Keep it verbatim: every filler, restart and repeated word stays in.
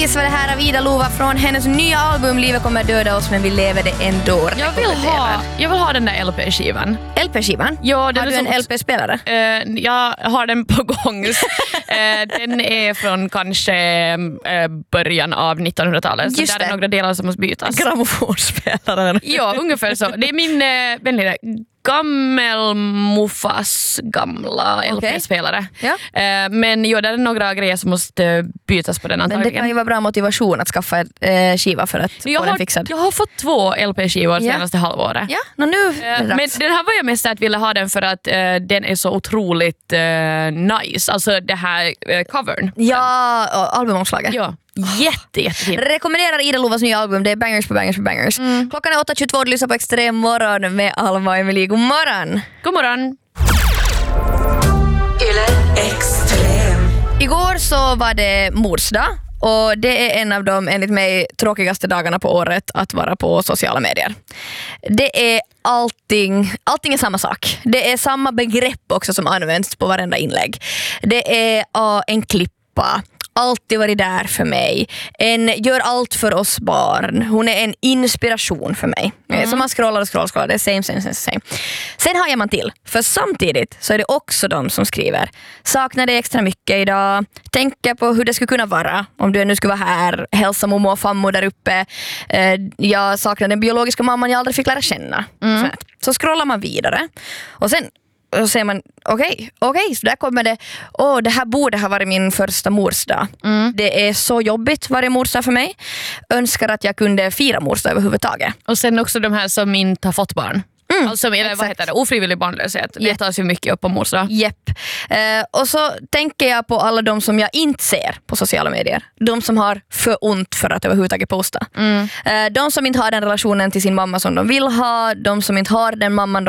Please var det här av Ida Lova från hennes nya album Livet kommer döda oss men vi lever det ändå. Jag vill ha, jag vill ha den där L P-skivan. L P-skivan? Ja, den har du en L P-spelare? Uh, jag har den på gång. uh, den är från kanske uh, början av nittonhundratalet. Så Just där det. är några delar som måste bytas. Grammofonspelaren. Ja, ungefär så. Det är min uh, vänliga gammelmuffas gamla L P-spelare. Ja. Uh, men jo, det är några grejer som måste uh, bytas på den Men antagligen. det kan ju vara bra motivation att skaffa en eh, skiva för att jag få den har, fixad. jag har fått två L P-skivor Ja. senaste halvåret. Ja, no, nu är det Men dags. den här var jag mest att ville ha den för att uh, den är så otroligt uh, nice. Alltså det här uh, covern. Ja, och albumomslaget. Ja, jätte, jättefint. Rekommenderar Ida Lovas nya album. Det är bangers på bangers på bangers. Mm. Klockan är åtta tjugotvå och du lyssnar på Extrem morgon med Alma och Emily. God morgon! God morgon! Yle Extrem. Igår så var det morsdag och det är en av de enligt mig tråkigaste dagarna på året att vara på sociala medier. Det är allting, allting är samma sak. Det är samma begrepp också som används på varenda inlägg. Det är uh, en klippa. Alltid varit där för mig. En gör allt för oss barn. Hon är en inspiration för mig. Mm. Så man scrollar och scrollar, scrollar. Det är same, same, same, same. Sen har jag man till. För samtidigt så är det också de som skriver. Saknar det extra mycket idag. Tänker på hur det skulle kunna vara. Om du nu skulle vara här. Hälsa mommo och fammo där uppe. Jag saknar den biologiska mamman jag aldrig fick lära känna. Mm. Så scrollar man vidare. Och sen så säger man, okej, okay, okej, okay, så där kommer det. Åh, det här borde ha varit min första morsdag. Mm. Det är så jobbigt varje morsdag för mig. Önskar att jag kunde fira morsdag överhuvudtaget. Och sen också de här som inte har fått barn. Mm, alltså, eller vad heter det? Ofrivillig barnlöshet. Det tas ju mycket upp på morsdag. Jepp. Eh, och så tänker jag på alla de som jag inte ser på sociala medier. De som har för ont för att överhuvudtaget posta. Mm. Eh, de som inte har den relationen till sin mamma som de vill ha. De som inte har den mamman